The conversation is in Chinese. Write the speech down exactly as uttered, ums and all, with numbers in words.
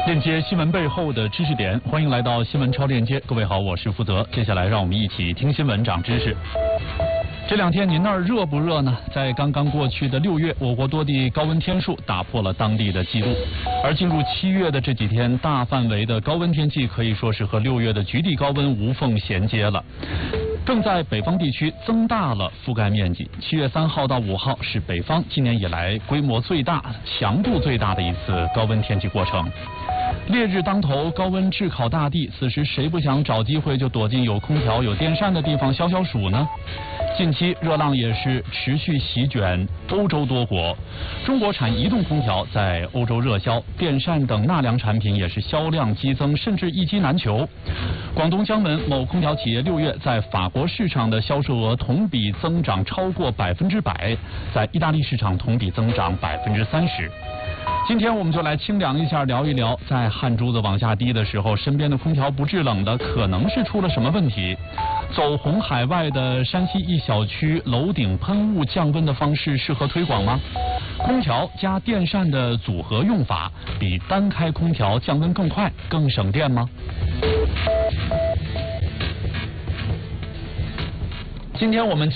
链接新闻背后的知识点，欢迎来到新闻超链接。各位好，我是福泽。接下来让我们一起听新闻长知识。这两天您那儿热不热呢？在刚刚过去的六月，我国多地高温天数打破了当地的记录，而进入七月的这几天，大范围的高温天气可以说是和六月的局地高温无缝衔接了。更在北方地区增大了覆盖面积。七月三号到五号是北方今年以来规模最大、强度最大的一次高温天气过程。烈日当头，高温炙烤大地，此时谁不想找机会就躲进有空调、有电扇的地方消消暑呢？近期热浪也是持续席卷欧洲多国，中国产移动空调在欧洲热销，电扇等纳凉产品也是销量激增，甚至一机难求。广东江门某空调企业六月在法国市场的销售额同比增长超过百分之百，在意大利市场同比增长百分之三十。今天我们就来清凉一下，聊一聊在汗珠子往下滴的时候，身边的空调不制冷的，可能是出了什么问题？走红海外的山西一小区楼顶喷雾降温的方式适合推广吗？空调加电扇的组合用法比单开空调降温更快、更省电吗？今天我们